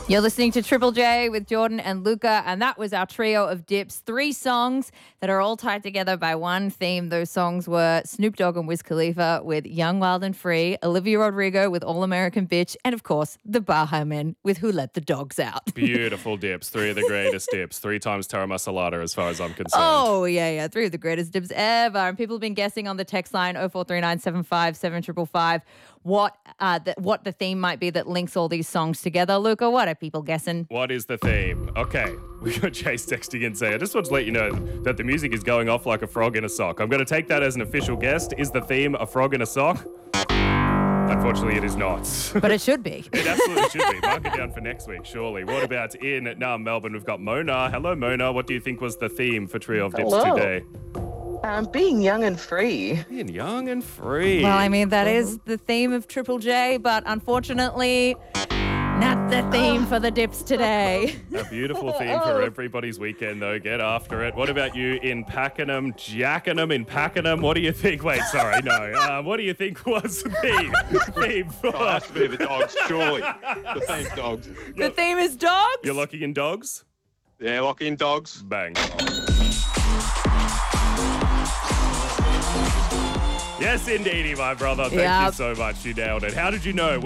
You're listening to Triple J with Jordan and Luca, and that was our trio of dips. 3 songs that are all tied together by one theme. Those songs were Snoop Dogg and Wiz Khalifa with Young, Wild and Free, Olivia Rodrigo with All American Bitch, and of course, the Baha Men with Who Let the Dogs Out. Beautiful dips. 3 of the greatest dips. 3 times Tara Masalada as far as I'm concerned. Oh, yeah. 3 of the greatest dips ever. And people have been guessing on the text line 0439 75 7555 what the theme might be that links all these songs together. Luca, what are people guessing? What is the theme? Okay, we got Chase texting and saying, I just want to let you know that the music is going off like a frog in a sock. I'm going to take that as an official guess. Is the theme a frog in a sock? Unfortunately, it is not. But it should be. It absolutely should be. Mark it down for next week, surely. What about in Melbourne? We've got Mona. Hello, Mona. What do you think was the theme for Trio of Dips today? Being young and free. Being young and free. Well, I mean, that is the theme of Triple J, but unfortunately, not the theme for the dips today. A beautiful theme for everybody's weekend, though. Get after it. What about you in Pakenham, Jackenham in Pakenham? What do you think? Wait, sorry, no. What do you think was the theme for? Oh, that's to be the dogs, surely. The theme's dogs. The theme is dogs? You're locking in dogs? Yeah, lock in dogs. Bang. Yes, indeedy, my brother. Thank you so much. You nailed it. How did you know?